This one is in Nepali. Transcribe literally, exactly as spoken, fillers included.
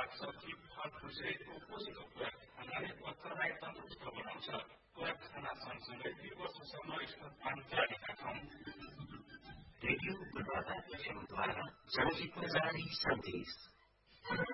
सागसब्जी फलफुलसहितको पोषक खुराक खानाले पत्थरलाई तन्दुरुस्त बनाउँछ। खुराक खाना सँगसँगै दुई वर्षसम्म स्तनपान जारी राखौं। रेडियो पूर्वाधार एफएमद्वारा जनहितमा जारी सन्देश।